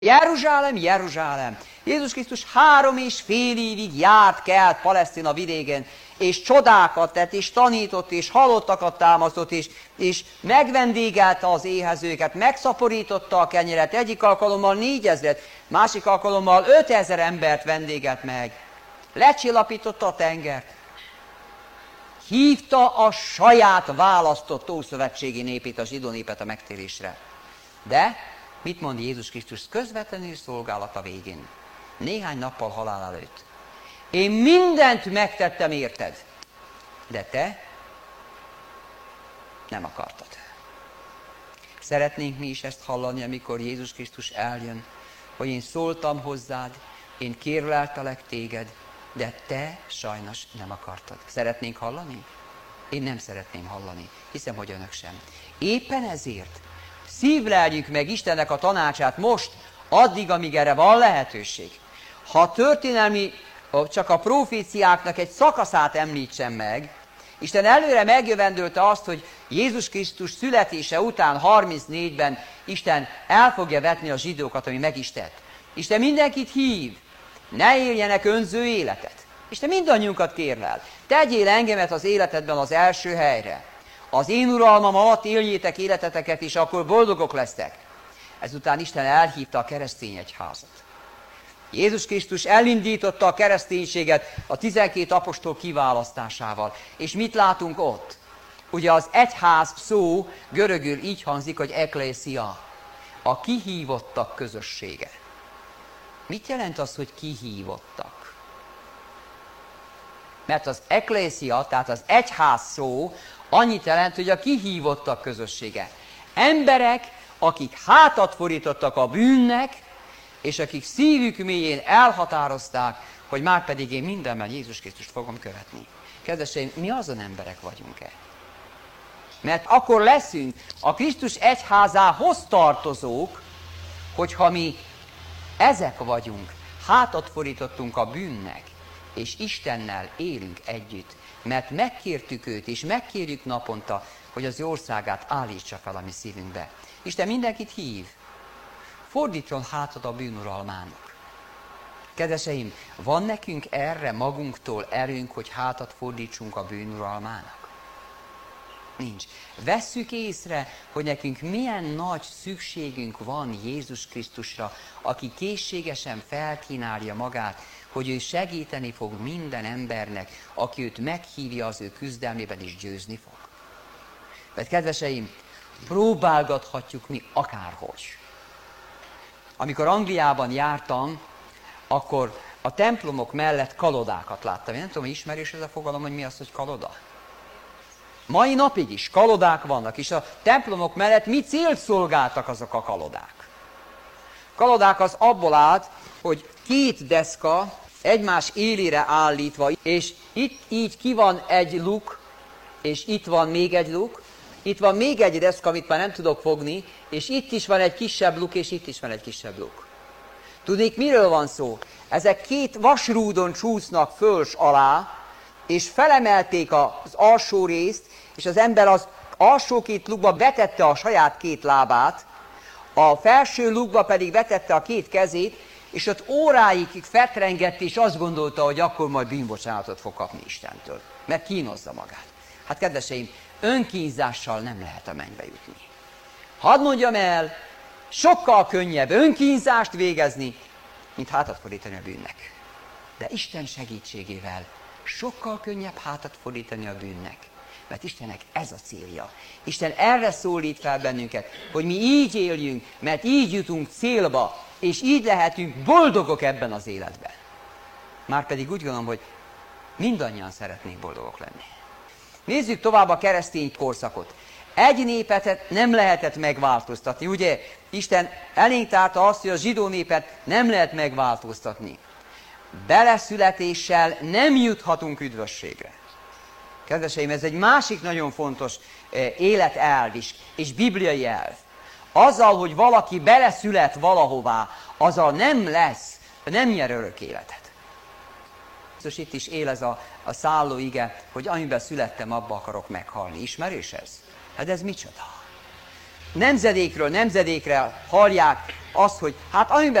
Jeruzsálem, Jeruzsálem! Jézus Krisztus 3,5 évig járt, kelt Palesztina vidéken, és csodákat tett, és tanított, és halottakat támasztott, és megvendégelte az éhezőket, megszaporította a kenyeret, egyik alkalommal 4000, másik alkalommal 5000 embert vendégelt meg. Lecsillapította a tengert. Hívta a saját választott ószövetségi népét, a zsidó népet a megtérésre. De mit mond Jézus Krisztus közvetlenül szolgálata végén? Néhány nappal halál előtt. Én mindent megtettem érted, de te nem akartad. Szeretnénk mi is ezt hallani, amikor Jézus Krisztus eljön, hogy én szóltam hozzád, én kérleltelek téged, de te sajnos nem akartad. Szeretnénk hallani? Én nem szeretném hallani. Hiszem, hogy önök sem. Éppen ezért szívleljük meg Istennek a tanácsát most, addig, amíg erre van lehetőség. Ha történelmi, csak a proféciáknak egy szakaszát említsem meg, Isten előre megjövendölte azt, hogy Jézus Krisztus születése után 34-ben Isten el fogja vetni a zsidókat, ami meg is tett. Isten mindenkit hív, ne éljenek önző életet. Isten mindannyiunkat kérlel. Tegyél engemet az életedben az első helyre. Az én uralmam alatt éljétek életeteket, és akkor boldogok lesztek. Ezután Isten elhívta a keresztény egyházat. Jézus Krisztus elindította a kereszténységet a 12 apostol kiválasztásával. És mit látunk ott? Ugye az egyház szó görögül így hangzik, hogy eklészia, a kihívottak közössége. Mit jelent az, hogy kihívottak? Mert az eklészia, tehát az egyház szó annyit jelent, hogy a kihívottak közössége. Emberek, akik hátat fordítottak a bűnnek, és akik szívük mélyén elhatározták, hogy márpedig én mindenben Jézus Krisztust fogom követni. Kedveseim, mi azon emberek vagyunk-e? Mert akkor leszünk a Krisztus egyházához tartozók, hogyha mi ezek vagyunk, hátat fordítottunk a bűnnek, és Istennel élünk együtt, mert megkértük őt, és megkérjük naponta, hogy az ő országát állítsa fel a mi szívünkbe. Isten mindenkit hív. Fordítson hátat a bűnuralmának. Kedveseim, van nekünk erre magunktól erőnk, hogy hátat fordítsunk a bűnuralmának? Nincs. Vesszük észre, hogy nekünk milyen nagy szükségünk van Jézus Krisztusra, aki készségesen felkínálja magát, hogy ő segíteni fog minden embernek, aki őt meghívja az ő küzdelmében, és győzni fog. Mert kedveseim, próbálgathatjuk mi akárhogy. Amikor Angliában jártam, akkor a templomok mellett kalodákat láttam. Én nem tudom, hogy ismerős ez a fogalom, hogy mi az, hogy kaloda? Mai napig is kalodák vannak, és a templomok mellett mi célt szolgáltak azok a kalodák? Kalodák az abból állt, hogy 2 deszka egymás élére állítva, és itt így ki van egy luk, és itt van még egy luk, itt van még egy deszka, amit már nem tudok fogni, és itt is van egy kisebb luk, és itt is van egy kisebb luk. Tudnék, miről van szó? Ezek 2 vasrúdon csúsznak föls alá, és felemelték az alsó részt, és az ember az alsó 2 lukba betette a saját 2 lábát, a felső lukba pedig betette a 2 kezét, és ott óráig fetrengett, és azt gondolta, hogy akkor majd bűnbocsánatot fog kapni Istentől, mert kínozza magát. Hát kedveseim, önkínzással nem lehet a mennybe jutni. Hadd mondjam el, sokkal könnyebb önkínzást végezni, mint hátat fordítani a bűnnek. De Isten segítségével sokkal könnyebb hátat fordítani a bűnnek, mert Istennek ez a célja. Isten erre szólít fel bennünket, hogy mi így éljünk, mert így jutunk célba, és így lehetünk boldogok ebben az életben. Márpedig úgy gondolom, hogy mindannyian szeretnénk boldogok lenni. Nézzük tovább a keresztény korszakot. Egy népet nem lehetett megváltoztatni. Ugye Isten elénk tárta azt, hogy a zsidó népet nem lehet megváltoztatni. Beleszületéssel nem juthatunk üdvösségre. Kedveseim, ez egy másik nagyon fontos életelv is, és bibliai elv. Azzal, hogy valaki beleszület valahová, azzal nem nyer örök életet. És itt is él ez a szálló ige, hogy amiben születtem, abba akarok meghalni. Ismerős ez? Hát ez micsoda? nemzedékről nemzedékre hallják azt, hogy hát amiben